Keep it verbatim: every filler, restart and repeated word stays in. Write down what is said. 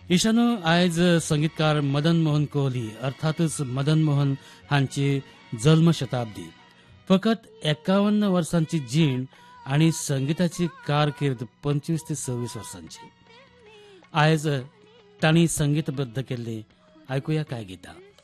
ईशानो आयज संगीतकार मदन मोहन कोहली अर्थातच मदन मोहन हांची जल्म शताब्दी. फकत एकावन्न वर्सांची जीण आणि संगीताची कारकीर्द पंचवीस ते सव्वीस वर्सांची. आयज तांणी संगीतबद्ध केल्ली आयकुया कांय गितां.